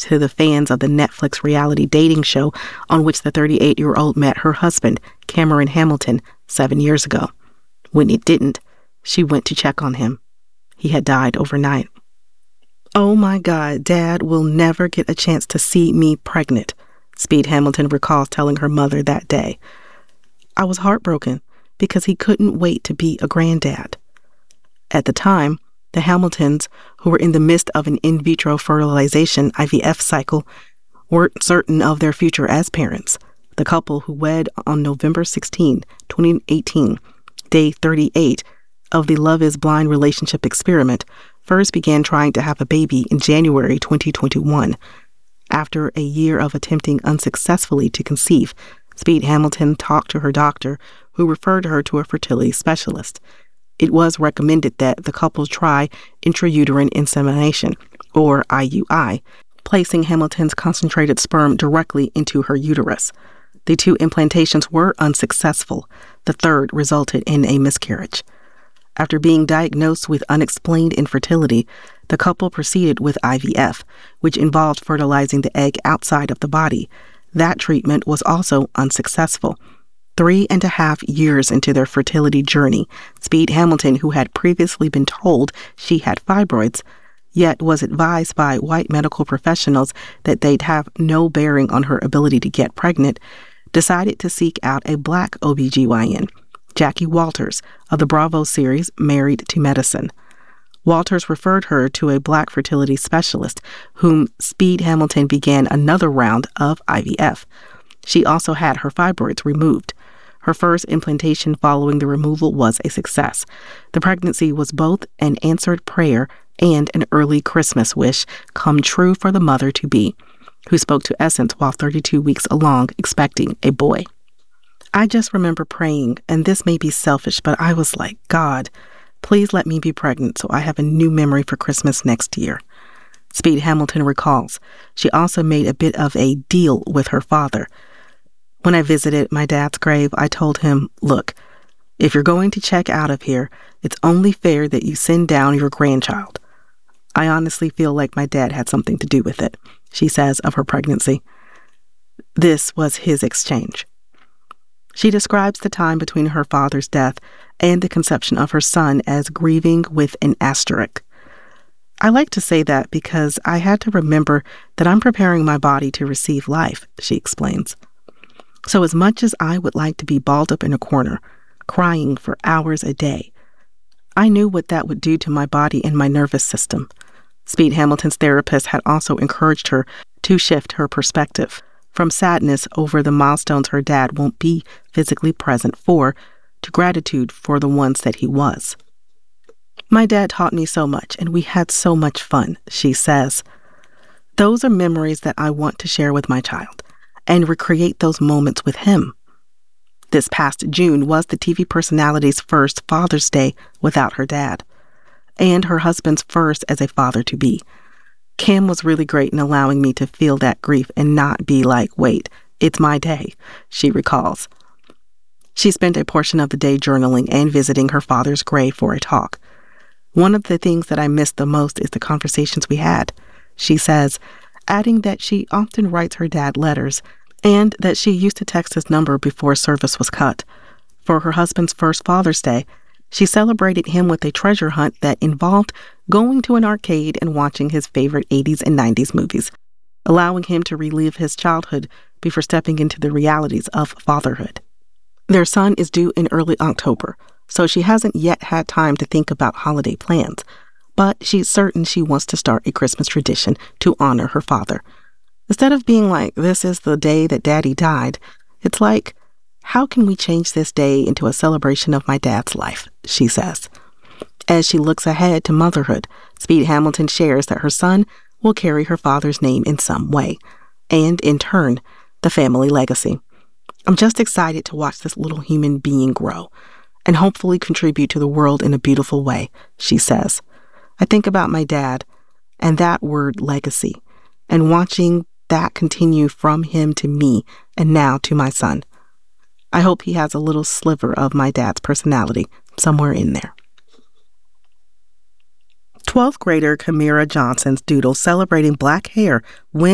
to the fans of the Netflix reality dating show on which the 38-year-old met her husband, Cameron Hamilton, 7 years ago. When it didn't, she went to check on him. He had died overnight. "Oh my God, Dad will never get a chance to see me pregnant," Speed Hamilton recalls telling her mother that day. "I was heartbroken because he couldn't wait to be a granddad." At the time, the Hamiltons, who were in the midst of an in vitro fertilization (IVF) cycle, weren't certain of their future as parents. The couple, who wed on November 16, 2018, day 38 of the Love is Blind relationship experiment, first began trying to have a baby in January 2021. After a year of attempting unsuccessfully to conceive, Speed Hamilton talked to her doctor, who referred her to a fertility specialist. It was recommended that the couple try intrauterine insemination, or IUI, placing Hamilton's concentrated sperm directly into her uterus. The 2 implantations were unsuccessful. The third resulted in a miscarriage. After being diagnosed with unexplained infertility, the couple proceeded with IVF, which involved fertilizing the egg outside of the body. That treatment was also unsuccessful. 3.5 years into their fertility journey, Speed Hamilton, who had previously been told she had fibroids, yet was advised by white medical professionals that they'd have no bearing on her ability to get pregnant, decided to seek out a Black OBGYN, Jackie Walters, of the Bravo series Married to Medicine. Walters referred her to a Black fertility specialist, whom Speed Hamilton began another round of IVF. She also had her fibroids removed. Her first implantation following the removal was a success. The pregnancy was both an answered prayer and an early Christmas wish come true for the mother-to-be, who spoke to Essence while 32 weeks along expecting a boy. "I just remember praying, and this may be selfish, but I was like, God, please let me be pregnant so I have a new memory for Christmas next year." Speed Hamilton recalls she also made a bit of a deal with her father. "When I visited my dad's grave, I told him, look, if you're going to check out of here, it's only fair that you send down your grandchild." "I honestly feel like my dad had something to do with it," she says of her pregnancy. This was his exchange. She describes the time between her father's death and the conception of her son as grieving with an asterisk. "I like to say that because I had to remember that I'm preparing my body to receive life," she explains. "So as much as I would like to be balled up in a corner, crying for hours a day, I knew what that would do to my body and my nervous system." Speed Hamilton's therapist had also encouraged her to shift her perspective from sadness over the milestones her dad won't be physically present for, to gratitude for the ones that he was. "My dad taught me so much, and we had so much fun," she says. "Those are memories that I want to share with my child and recreate those moments with him." This past June was the TV personality's first Father's Day without her dad, and her husband's first as a father-to-be. "Cam was really great in allowing me to feel that grief and not be like, wait, it's my day," she recalls. She spent a portion of the day journaling and visiting her father's grave for a talk. "One of the things that I miss the most is the conversations we had," she says, adding that she often writes her dad letters and that she used to text his number before service was cut. For her husband's first Father's Day, she celebrated him with a treasure hunt that involved going to an arcade and watching his favorite 80s and 90s movies, allowing him to relive his childhood before stepping into the realities of fatherhood. Their son is due in early October, so she hasn't yet had time to think about holiday plans, but she's certain she wants to start a Christmas tradition to honor her father. Instead of being like, this is the day that Daddy died, it's like, how can we change this day into a celebration of my dad's life, she says. As she looks ahead to motherhood, Speed Hamilton shares that her son will carry her father's name in some way, and in turn, the family legacy. "I'm just excited to watch this little human being grow and hopefully contribute to the world in a beautiful way," she says. "I think about my dad and that word legacy and watching that continue from him to me and now to my son. I hope he has a little sliver of my dad's personality somewhere in there." 12th grader Kamira Johnson's doodle celebrating Black hair wins